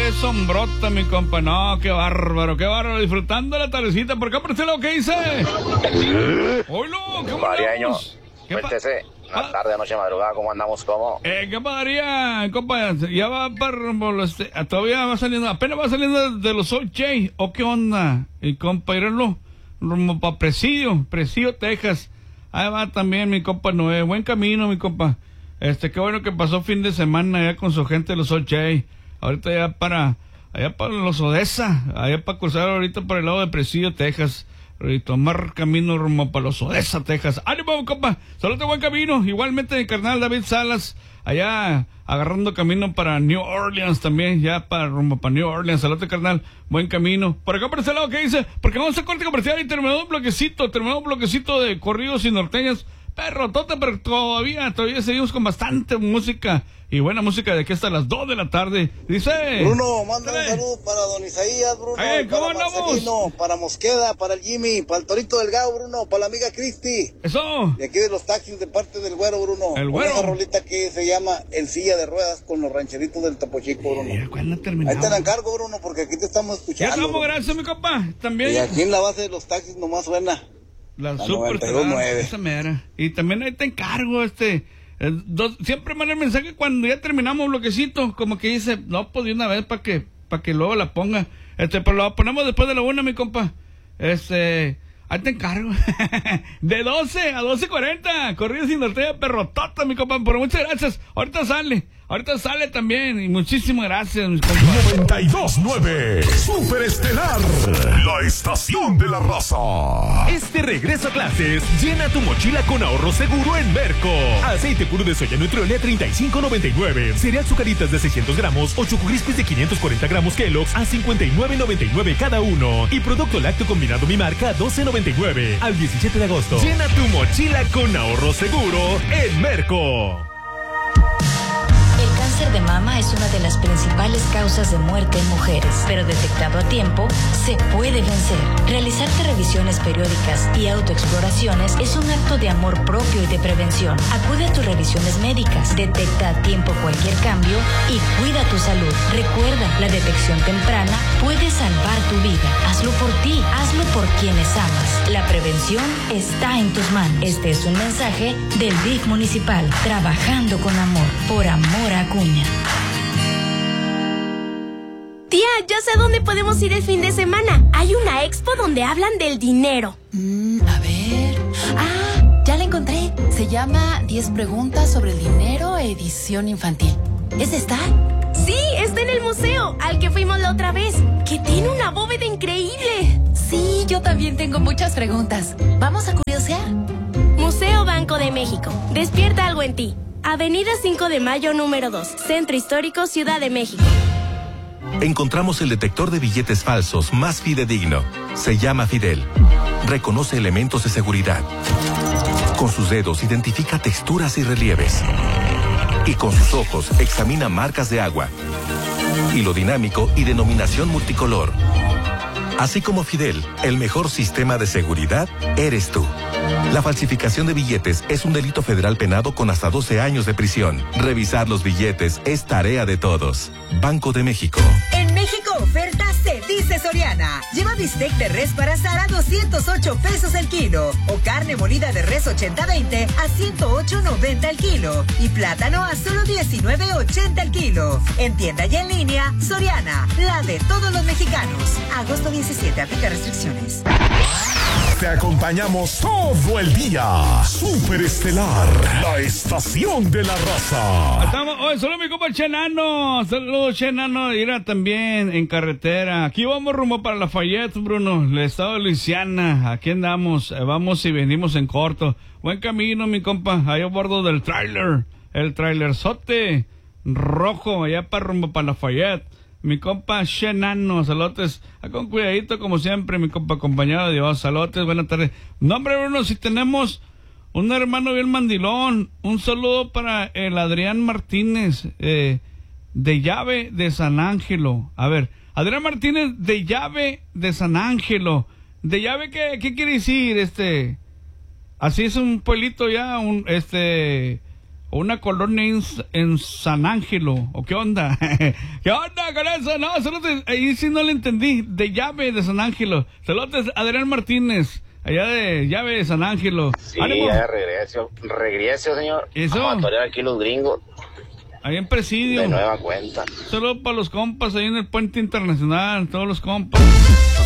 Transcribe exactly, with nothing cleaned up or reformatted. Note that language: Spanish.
qué sombrota, mi compa. No, qué bárbaro, qué bárbaro. Disfrutando la tardecita. ¿Por qué aparece lo que dice? ¡Oilo! ¿Qué Mariaño, ¿Qué pa- cuéntese. La tarde, noche, madrugada, ¿cómo andamos? ¿Cómo? Eh, ¿Qué padaría, compa? Ya va para... Este, todavía va saliendo, apenas va saliendo de los ocho. ¿O qué onda? Y compa, irlo rumbo para Presidio, Presidio, Texas. Ahí va también mi compa Noé. Buen camino, mi compa. Este, qué bueno que pasó fin de semana allá con su gente de los ocho. Ahorita ya para... Allá para los Odessa. Allá para cruzar ahorita para el lado de Presidio, Texas. Y tomar camino rumbo para los Odessa, Texas. ¡Ánimo, compa! Saludos, buen camino. Igualmente, mi carnal David Salas, allá agarrando camino para New Orleans también, ya para rumbo para New Orleans. Saludos, carnal. Buen camino. Por acá, por ese lado, ¿qué dice? Porque vamos a corte comercial y terminó un bloquecito, terminó un bloquecito de corridos y norteños. Perro, tota, pero todavía, todavía seguimos con bastante música y buena música de aquí hasta las dos de la tarde. Dice... Bruno, manda un saludo para don Isaías, Bruno. Hey, ¿cómo para andamos? Marcelino, para Mosqueda, para el Jimmy, para el Torito Delgado, Bruno, para la amiga Cristi. Eso. Y aquí de los taxis de parte del Güero, Bruno. El Güero. Una rolita que se llama En Silla de Ruedas con los rancheritos del Topo Chico, Bruno. Mira, ¿cuándo terminamos? Ahí te la encargo, Bruno, porque aquí te estamos Ya escuchando. estamos, Bruno. gracias, mi compa. También. Y aquí en la base de los taxis nomás suena. La, La super noventa y dos nueve. esa mera. Y también ahí te encargo, este. eh, dos- siempre manda el mensaje cuando ya terminamos bloquecito, como que dice, no, pues de una vez para que, para que luego la ponga. Este, pero lo ponemos después de la una, mi compa. Este, ahí te encargo. De doce a doce cuarenta, corrido sin norteña, perrotota, mi compa. Pero muchas gracias. Ahorita sale, ahorita sale también. Y muchísimas gracias, mis compas. noventa y dos nueve Super Estelar, la estación de la raza. Este regreso a clases, llena tu mochila con ahorro seguro en Merco. Aceite puro de soya Nutriola treinta y cinco noventa y nueve. Cereal Zucaritas de seiscientos gramos o Choco Crispies de quinientos cuarenta gramos Kellogg's a cincuenta y nueve noventa y nueve cada uno. Y producto lácteo combinado Mi Marca a doce noventa y nueve. Al diecisiete de agosto. Llena tu mochila con ahorro seguro en Merco. El cáncer de mama es una de las principales causas de muerte en mujeres, pero detectado a tiempo, se puede vencer. Realizarte revisiones periódicas y autoexploraciones es un acto de amor propio y de prevención. Acude a tus revisiones médicas, detecta a tiempo cualquier cambio y cuida tu salud. Recuerda, la detección temprana puede salvar tu vida. Hazlo por ti, hazlo por quienes amas. La prevención está en tus manos. Este es un mensaje del D I F municipal, trabajando con amor, por amor a Acuña. Tía, ya sé dónde podemos ir el fin de semana. Hay una expo donde hablan del dinero. Mm, a ver... Ah, ya la encontré. Se llama diez preguntas sobre el dinero, edición infantil. ¿Es esta? Sí, está en el museo, al que fuimos la otra vez, que tiene una bóveda increíble. Sí, yo también tengo muchas preguntas. ¿Vamos a curiosear? Museo Banco de México. Despierta algo en ti. Avenida cinco de Mayo, número dos. Centro Histórico, Ciudad de México. Encontramos el detector de billetes falsos más fidedigno. Se llama Fidel. Reconoce elementos de seguridad. Con sus dedos identifica texturas y relieves. Y con sus ojos examina marcas de agua. Hilo dinámico y denominación multicolor. Así como Fidel, el mejor sistema de seguridad eres tú. La falsificación de billetes es un delito federal penado con hasta doce años de prisión. Revisar los billetes es tarea de todos. Banco de México. En México oferta se dice Soriana. Lleva bistec de res para asar a doscientos ocho pesos el kilo. O carne molida de res ochenta veinte a ciento ocho noventa el kilo. Y plátano a solo diecinueve ochenta el kilo. En tienda y en línea, Soriana, la de todos los mexicanos. Agosto diecisiete, aplica restricciones. Te acompañamos todo el día. Super Estelar, la estación de la raza. Estamos, oye, solo mi compa Chenano. Saludos, Chenano. Irá también en carretera. Aquí vamos rumbo para Lafayette, Bruno. El estado de Luisiana. Aquí andamos. Eh, vamos y venimos en corto. Buen camino, mi compa. Ahí a bordo del tráiler. El trailerzote rojo. Allá para rumbo para Lafayette. Mi compa Chenano, salotes, con cuidadito como siempre, mi compa acompañado de Dios, salotes, buenas tardes. No, hombre, Bruno, si tenemos un hermano bien mandilón, un saludo para el Adrián Martínez, eh, de Llave de San Ángelo. A ver, Adrián Martínez de Llave de San Ángelo. ¿De Llave qué, qué quiere decir? Este, así es un pueblito ya, un, este... o una colonia en, en San Ángelo, o qué onda. ¿Qué onda con eso? No, solo te, ahí sí no le entendí, de llave de San Ángelo. Saludos a Adrián Martínez, allá de llave de San Ángelo. Sí, ¡Ánimo! ya regreso, regreso, señor. Eso. Vamos a torear aquí los gringos. Ahí en Presidio. De nueva cuenta. Solo para los compas ahí en el Puente Internacional, todos los compas.